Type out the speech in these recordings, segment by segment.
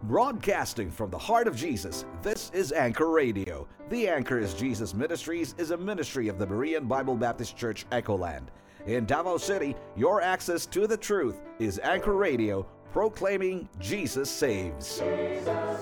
Broadcasting from the heart of Jesus, this is Anchor Radio. The Anchor is Jesus Ministries is a ministry of the Berean Bible Baptist Church, Echoland. In Davao City, your access to the truth is Anchor Radio, proclaiming Jesus saves. Jesus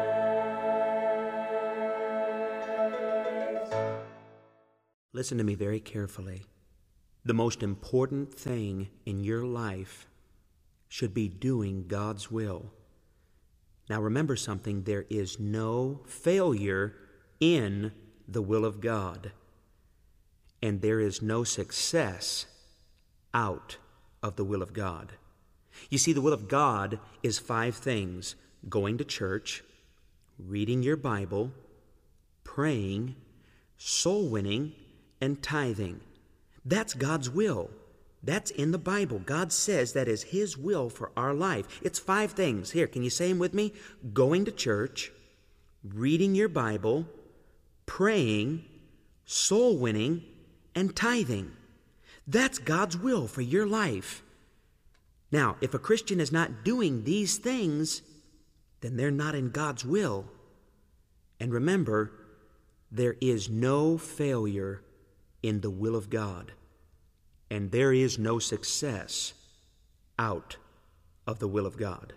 saves. Listen to me very carefully. The most important thing in your life should be doing God's will. Now remember something, there is no failure in the will of God, and there is no success out of the will of God. You see, the will of God is 5 things: going to church, reading your Bible, praying, soul winning, and tithing. That's God's will. That's in the Bible. God says that is His will for our life. It's 5 things. Here, can you say them with me? Going to church, reading your Bible, praying, soul winning, and tithing. That's God's will for your life. Now, if a Christian is not doing these things, then they're not in God's will. And remember, there is no failure in the will of God. And there is no success out of the will of God.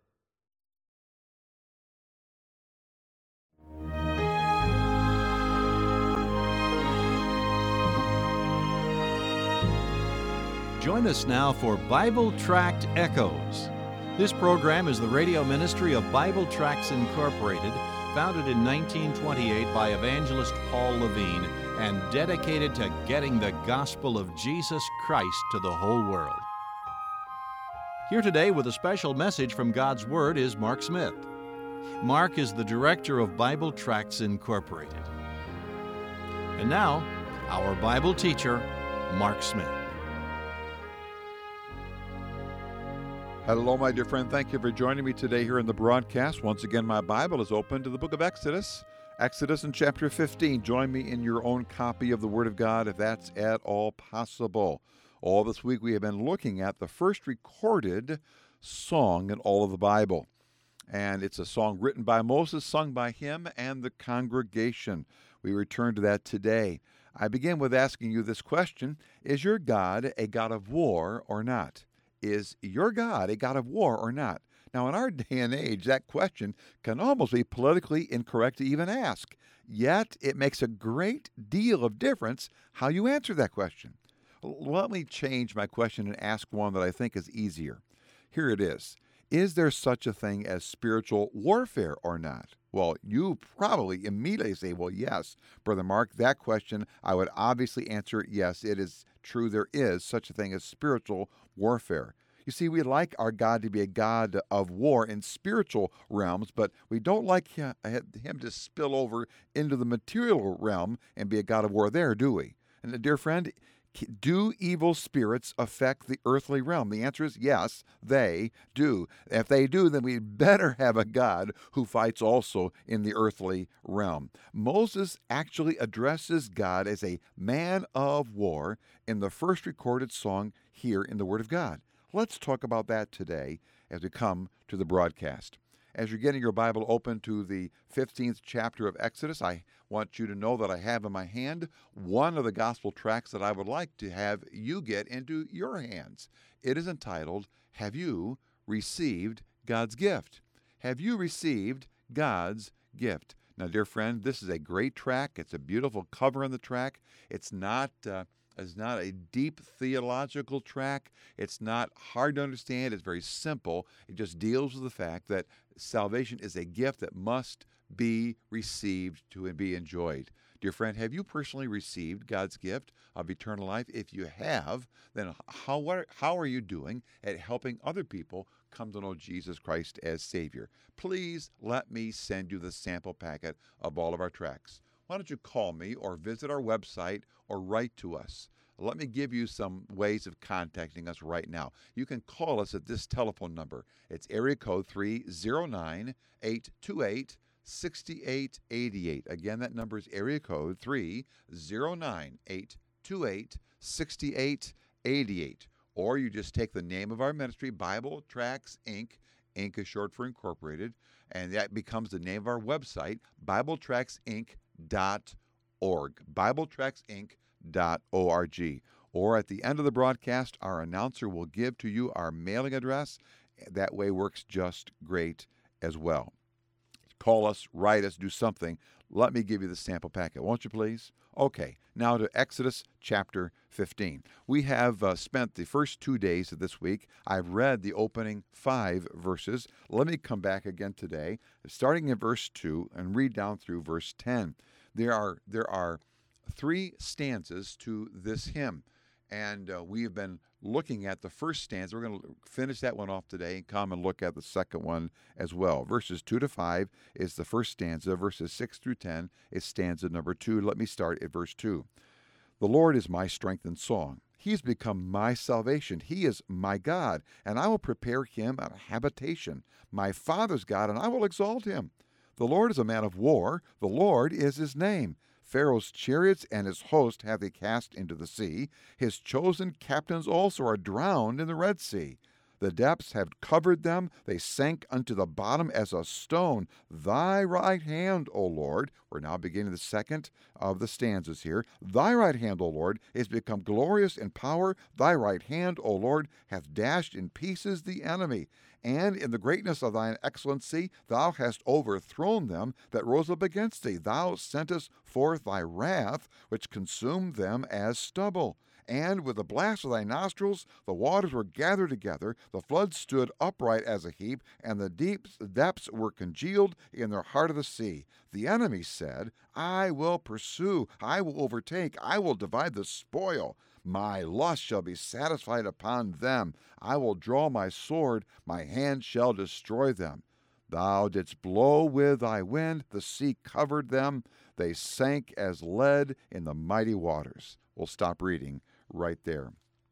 Join us now for Bible Tract Echoes. This program is the radio ministry of Bible Tracts Incorporated, founded in 1928 by evangelist Paul Levine, and dedicated to getting the gospel of Jesus Christ to the whole world. Here today with a special message from God's Word is Mark Smith. Mark is the director of Bible Tracts Incorporated. And now, our Bible teacher, Mark Smith. Hello, my dear friend. Thank you for joining me today here in the broadcast. Once again, my Bible is open to the book of Exodus. Exodus in chapter 15. Join me in your own copy of the Word of God if that's at all possible. All this week we have been looking at the first recorded song in all of the Bible. And it's a song written by Moses, sung by him and the congregation. We return to that today. I begin with asking you this question: is your God a God of war or not? Is your God a God of war or not? Now, in our day and age, that question can almost be politically incorrect to even ask. Yet, it makes a great deal of difference how you answer that question. Let me change my question and ask one that I think is easier. Here it is. Is there such a thing as spiritual warfare or not? Well, you probably immediately say, well, yes. Brother Mark, that question, I would obviously answer, yes, it is true. There is such a thing as spiritual warfare. You see, we like our God to be a God of war in spiritual realms, but we don't like him to spill over into the material realm and be a God of war there, do we? And dear friend, do evil spirits affect the earthly realm? The answer is yes, they do. If they do, then we better have a God who fights also in the earthly realm. Moses actually addresses God as a man of war in the first recorded song here in the Word of God. Let's talk about that today as we come to the broadcast. As you're getting your Bible open to the 15th chapter of Exodus, I want you to know that I have in my hand one of the gospel tracts that I would like to have you get into your hands. It is entitled, Have You Received God's Gift? Have you received God's gift? Now, dear friend, this is a great track. It's a beautiful cover on the track. It's not a deep theological track. It's not hard to understand. It's very simple. It just deals with the fact that salvation is a gift that must be received to be enjoyed. Dear friend, have you personally received God's gift of eternal life? If you have, then how are you doing at helping other people come to know Jesus Christ as Savior? Please let me send you the sample packet of all of our tracts. Why don't you call me or visit our website or write to us? Let me give you some ways of contacting us right now. You can call us at this telephone number. It's area code 309-828-6888. Again, that number is area code 309-828-6888. Or you just take the name of our ministry, Bible Tracts, Inc., Inc. is short for incorporated, and that becomes the name of our website, BibleTracksInc.org, BibleTracksInc.org. Or at the end of the broadcast, our announcer will give to you our mailing address. That way works just great as well. Call us, write us, do something. Let me give you the sample packet, won't you please? Okay, now to Exodus chapter 15. We have spent the first 2 days of this week. I've read the opening 5 verses. Let me come back again today, starting in verse 2 and read down through verse 10. There are 3 stanzas to this hymn, and we have been looking at the first stanza. We're going to finish that one off today and come and look at the second one as well. Verses 2 to 5 is the first stanza. Verses 6 through 10 is stanza number 2. Let me start at verse 2. The Lord is my strength and song. He has become my salvation. He is my God, and I will prepare him a habitation, my father's God, and I will exalt him. The Lord is a man of war. The Lord is his name. Pharaoh's chariots and his host hath he cast into the sea. His chosen captains also are drowned in the Red Sea. The depths have covered them. They sank unto the bottom as a stone. Thy right hand, O Lord, we're now beginning the second of the stanzas here. Thy right hand, O Lord, is become glorious in power. Thy right hand, O Lord, hath dashed in pieces the enemy. And in the greatness of thine excellency, thou hast overthrown them that rose up against thee. Thou sentest forth thy wrath, which consumed them as stubble. And with the blast of thy nostrils, the waters were gathered together, the floods stood upright as a heap, and the deep depths were congealed in the heart of the sea. The enemy said, I will pursue, I will overtake, I will divide the spoil. My lust shall be satisfied upon them. I will draw my sword, my hand shall destroy them. Thou didst blow with thy wind, the sea covered them. They sank as lead in the mighty waters. We'll stop reading right there.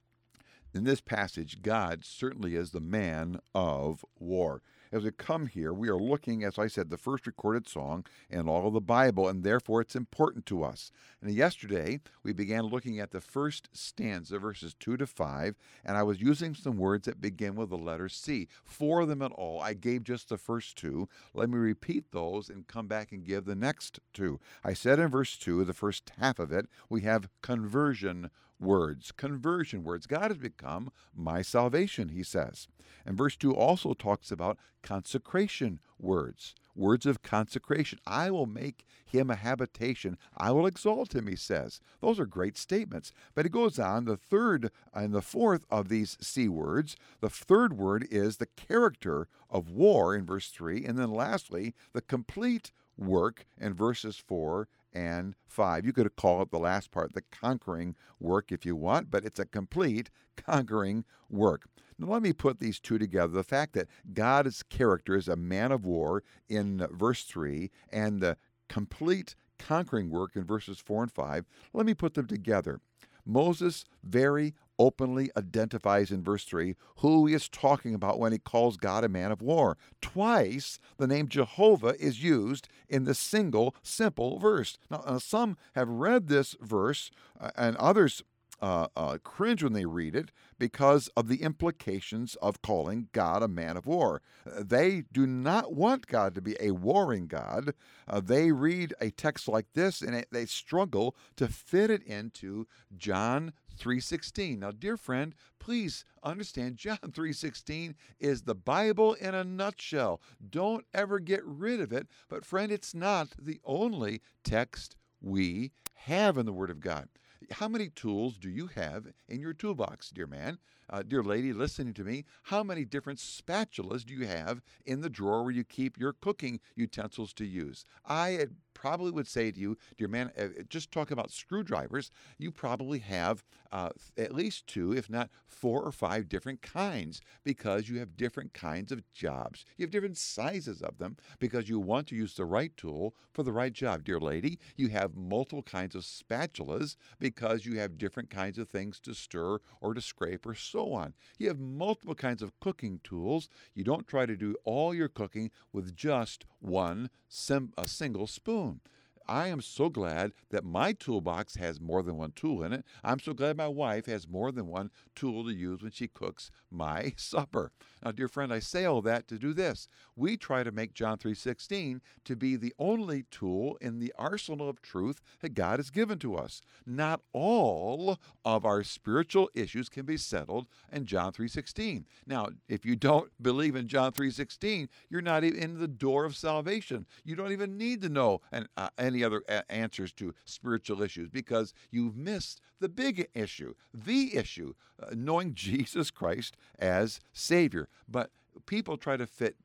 In this passage, God certainly is the man of war. As we come here, we are looking, as I said, the first recorded song in all of the Bible, and therefore it's important to us. And yesterday, we began looking at the first stanza, verses 2 to 5, and I was using some words that begin with the letter C. 4 of them in all. I gave just the first 2. Let me repeat those and come back and give the next 2. I said in verse 2, the first half of it, we have conversion words. Conversion words. God has become my salvation, he says. And verse 2 also talks about consecration words. Words of consecration. I will make him a habitation. I will exalt him, he says. Those are great statements. But it goes on, the third and the fourth of these C words. The third word is the character of war in verse 3. And then lastly, the complete work in verses 4 and 5. You could call it the last part the conquering work if you want, but it's a complete conquering work. Now let me put these two together. The fact that God's character is a man of war in verse 3 and the complete conquering work in verses 4 and 5, let me put them together. Moses very openly identifies in verse 3 who he is talking about when he calls God a man of war. Twice the name Jehovah is used in the single, simple verse. Now, some have read this verse and others cringe when they read it because of the implications of calling God a man of war. They do not want God to be a warring God. They read a text like this and they struggle to fit it into John 3:16. Now, dear friend, please understand John 3:16 is the Bible in a nutshell. Don't ever get rid of it. But friend, it's not the only text we have in the Word of God. How many tools do you have in your toolbox, dear man? Dear lady listening to me, how many different spatulas do you have in the drawer where you keep your cooking utensils to use? I probably would say to you, dear man, just talk about screwdrivers, you probably have at least 2, if not 4 or 5 different kinds because you have different kinds of jobs. You have different sizes of them because you want to use the right tool for the right job. Dear lady, you have multiple kinds of spatulas because you have different kinds of things to stir or to scrape or so on. You have multiple kinds of cooking tools. You don't try to do all your cooking with just a single spoon. I am so glad that my toolbox has more than one tool in it. I'm so glad my wife has more than one tool to use when she cooks my supper. Now, dear friend, I say all that to do this. We try to make John 3:16 to be the only tool in the arsenal of truth that God has given to us. Not all of our spiritual issues can be settled in John 3:16. Now, if you don't believe in John 3:16, you're not even in the door of salvation. You don't even need to know any other answers to spiritual issues because you've missed the big issue, knowing Jesus Christ as Savior. But people try to fit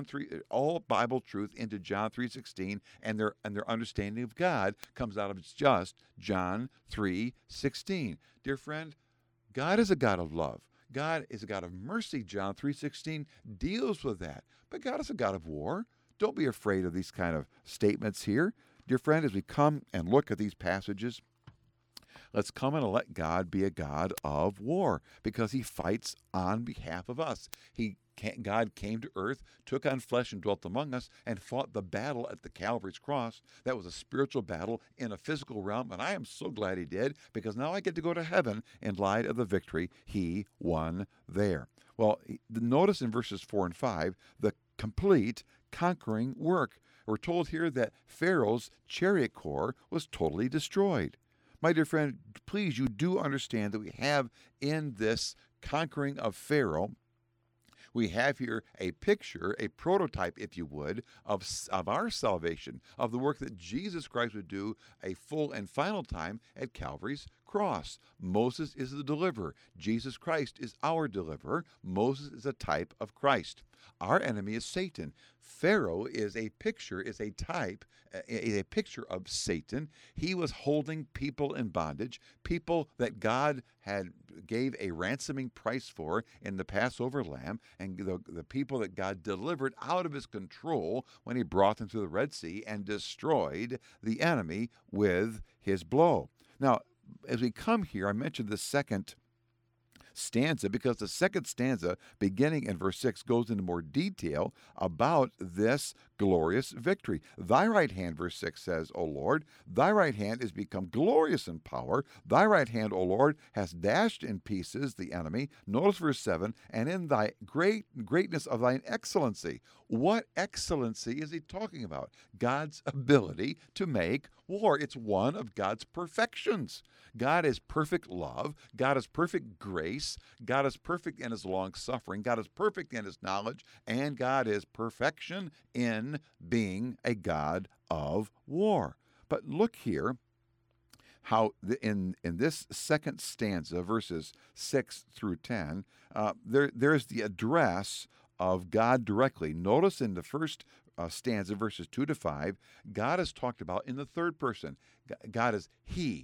all Bible truth into John 3:16, and their understanding of God comes out of just John 3:16. Dear friend, God is a God of love. God is a God of mercy. John 3:16 deals with that. But God is a God of war. Don't be afraid of these kind of statements here. Dear friend, as we come and look at these passages, let's come and let God be a God of war because he fights on behalf of us. God came to earth, took on flesh and dwelt among us, and fought the battle at the Calvary's cross. That was a spiritual battle in a physical realm, and I am so glad he did because now I get to go to heaven in light of the victory he won there. Well, notice in verses 4 and 5 the complete conquering work. We're told here that Pharaoh's chariot corps was totally destroyed. My dear friend, please, you do understand that we have in this conquering of Pharaoh, we have here a picture, a prototype, if you would, of our salvation, of the work that Jesus Christ would do a full and final time at Calvary's cross. Moses is the deliverer. Jesus Christ is our deliverer. Moses is a type of Christ. Our enemy is Satan. Pharaoh is a picture, is a type, a picture of Satan. He was holding people in bondage, people that God gave a ransoming price for in the Passover lamb, and the people that God delivered out of his control when he brought them to the Red Sea and destroyed the enemy with his blow. Now, as we come here, I mentioned the second stanza because the second stanza, beginning in verse 6, goes into more detail about this glorious victory. Thy right hand, verse 6 says, O Lord, thy right hand is become glorious in power. Thy right hand, O Lord, has dashed in pieces the enemy. Notice verse 7, and in thy greatness of thine excellency. What excellency is he talking about? God's ability to make war. It's one of God's perfections. God is perfect love. God is perfect grace. God is perfect in his long suffering. God is perfect in his knowledge. And God is perfection in being a God of war. But look here how in this second stanza, verses 6 through 10, there's the address of God directly. Notice in the first stanza, verses 2 to 5, God is talked about in the third person. God is he.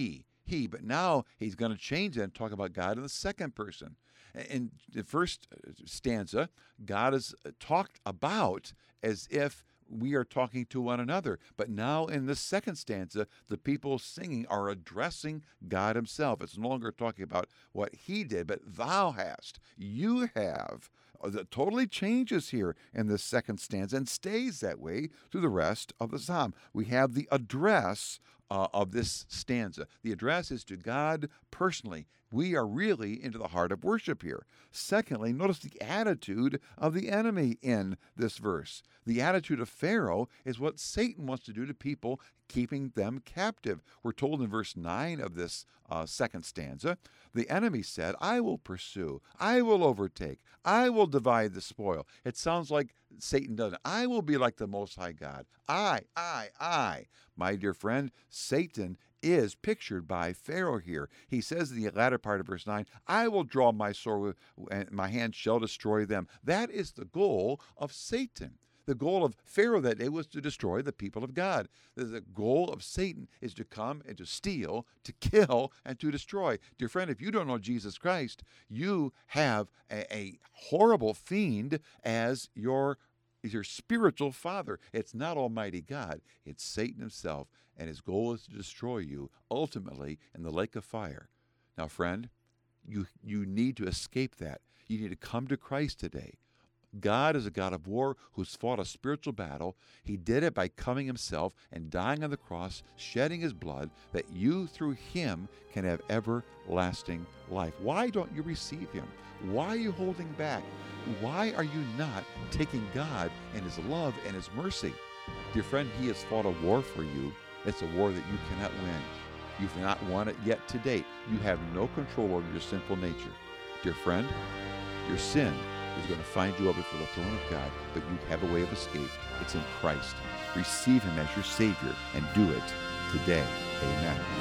But now he's going to change that and talk about God in the second person. In the first stanza, God is talked about as if we are talking to one another. But now in the second stanza, the people singing are addressing God himself. It's no longer talking about what he did, but thou hast, you have. That totally changes here in the second stanza and stays that way through the rest of the psalm. We have the address of this stanza. The address is to God personally. We are really into the heart of worship here. Secondly, notice the attitude of the enemy in this verse. The attitude of Pharaoh is what Satan wants to do to people, keeping them captive. We're told in verse 9 of this second stanza, the enemy said, I will pursue, I will overtake, I will divide the spoil. It sounds like Satan does it. I will be like the Most High God. I. My dear friend, Satan is pictured by Pharaoh here. He says in the latter part of verse 9, I will draw my sword and my hand shall destroy them. That is the goal of Satan. The goal of Pharaoh that day was to destroy the people of God. The goal of Satan is to come and to steal, to kill, and to destroy. Dear friend, if you don't know Jesus Christ, you have a horrible fiend as your spiritual father. It's not Almighty God. It's Satan himself, and his goal is to destroy you, ultimately in the lake of fire. Now, friend, you need to escape that. You need to come to Christ today. God is a God of war who's fought a spiritual battle. He did it by coming himself and dying on the cross, shedding his blood, that you through him can have everlasting life. Why don't you receive him? Why are you holding back? Why are you not taking God and his love and his mercy? Dear friend, he has fought a war for you. It's a war that you cannot win. You've not won it yet to date. You have no control over your sinful nature. Dear friend, your sin is going to find you up before the throne of God, but you have a way of escape. It's in Christ. Receive him as your Savior and do it today. Amen.